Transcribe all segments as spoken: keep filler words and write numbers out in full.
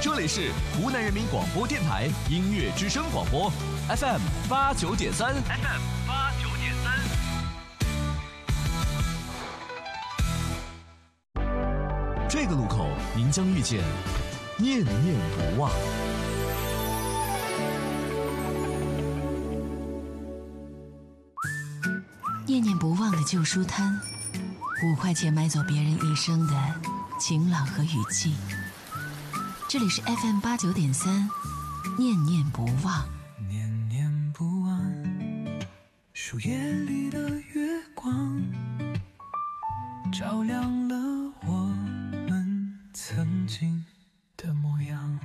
这里是湖南人民广播电台音乐之声广播 F M 八九点三 F M 八九点三。这个路口您将遇见念念不忘。 念念不忘的旧书摊，五块钱买走别人一生的晴朗和雨季。这里是 F M 八九点三，念念不忘。 念念不忘，树叶里的月光，照亮了我们曾经的模样。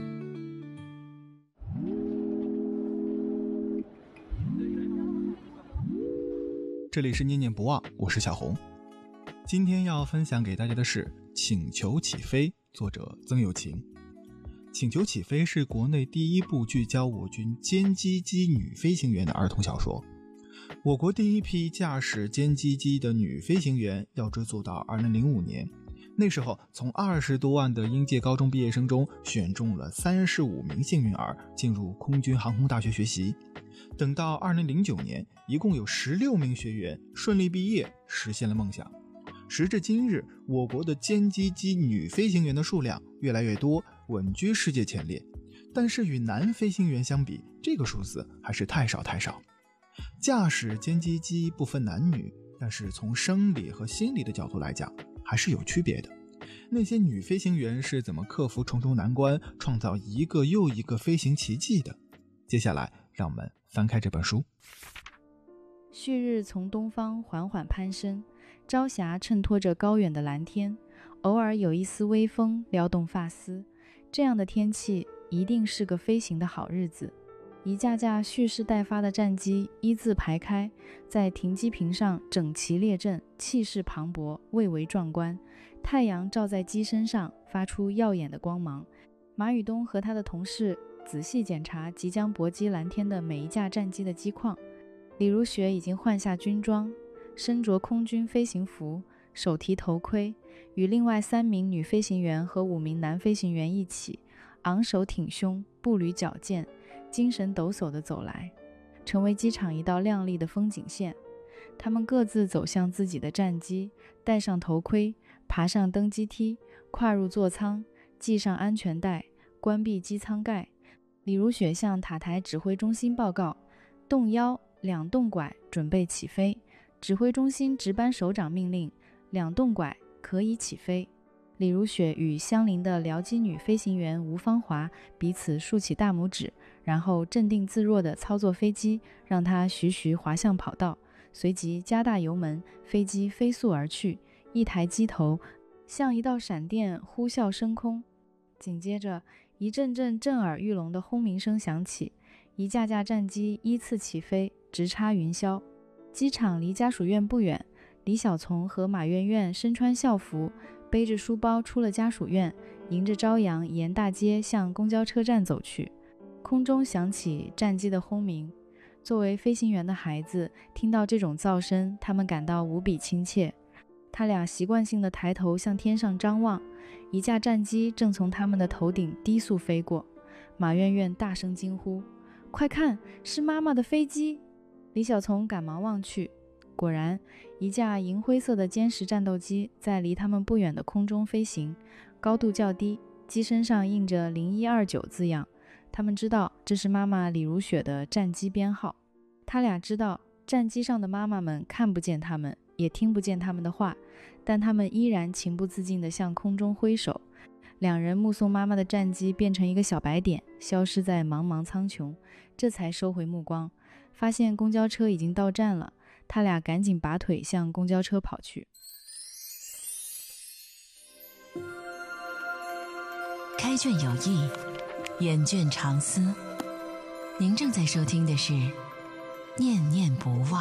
这里是念念不忘，我是小红。今天要分享给大家的是《请求起飞》，作者曾有情。《请求起飞》是国内第一部聚焦我军歼击机女飞行员的儿童小说。我国第一批驾驶歼击机的女飞行员要追溯到二零零五年，那时候从二十多万的应届高中毕业生中选中了三十五名幸运儿进入空军航空大学学习。等到二零零九年，一共有十六名学员顺利毕业，实现了梦想。时至今日，我国的歼击机女飞行员的数量越来越多，稳居世界前列。但是与男飞行员相比，这个数字还是太少太少。驾驶歼击机不分男女，但是从生理和心理的角度来讲，还是有区别的。那些女飞行员是怎么克服重重难关，创造一个又一个飞行奇迹的？接下来让我们翻开这本书。 旭日从东方缓缓攀升，朝霞衬托着高远的蓝天，偶尔有一丝微风撩动发丝。这样的天气一定是个飞行的好日子。一架架蓄势待发的战机一字排开，在停机坪上整齐列阵，气势磅礴，蔚为壮观。太阳照在机身上，发出耀眼的光芒。马宇东和他的同事仔细检查即将搏击蓝天的每一架战机的机况。李如雪已经换下军装，身着空军飞行服，手提头盔，与另外三名女飞行员和五名男飞行员一起，昂首挺胸，步履矫健，精神抖擞地走来，成为机场一道亮丽的风景线。他们各自走向自己的战机，戴上头盔，爬上登机梯，跨入座舱，系上安全带，关闭机舱盖。李如雪向塔台指挥中心报告，动腰，两动拐，准备起飞。指挥中心值班首长命令，两动拐，可以起飞。李如雪与相邻的僚机女飞行员吴芳华彼此竖起大拇指，然后镇定自若地操作飞机，让它徐徐滑向跑道，随即加大油门，飞机飞速而去，一台机头像一道闪电呼啸升空。紧接着一阵阵震耳欲聋的轰鸣声响起，一架架战机依次起飞，直插云霄。机场离家属院不远，李小从和马媛媛身穿校服，背着书包出了家属院，迎着朝阳沿大街向公交车站走去。空中响起战机的轰鸣，作为飞行员的孩子听到这种噪声，他们感到无比亲切。他俩习惯性地抬头向天上张望，一架战机正从他们的头顶低速飞过。马媛媛大声惊呼，快看，是妈妈的飞机！李小从赶忙望去，果然一架银灰色的歼十战斗机在离他们不远的空中飞行，高度较低，机身上印着零一二九字样。他们知道这是妈妈李如雪的战机编号。他俩知道战机上的妈妈们看不见他们，也听不见他们的话，但他们依然情不自禁地向空中挥手。两人目送妈妈的战机变成一个小白点，消失在茫茫苍穹，这才收回目光，发现公交车已经到站了。他俩赶紧拔腿向公交车跑去。 开卷有益，眼卷长思。您正在收听的是念念不忘。